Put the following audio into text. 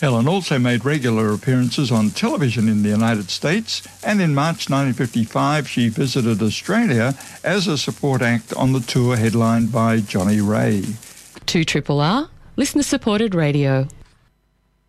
Helen also made regular appearances on television in the United States, and in March 1955 she visited Australia as a support act on the tour headlined by Johnny Ray. 2RRR, listener-supported radio.